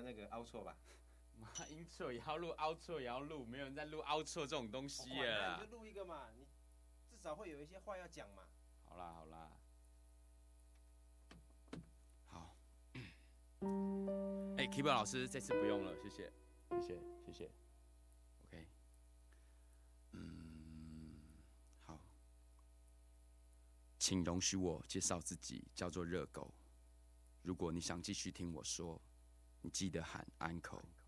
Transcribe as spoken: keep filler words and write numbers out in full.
那个凹错吧？ 妈，intro 也要录，outro 也要录，没有人在录 outro 这种东西了啦。 哦、你就录一个嘛，你至少会有一些话要讲嘛。 好啦好啦，好。哎 ，Keyboard 老师，这次不用了，谢谢，谢谢，谢谢。OK， 嗯，好，请容许我介绍自己，叫做热狗。如果你想继续听我说，你记得喊 uncle。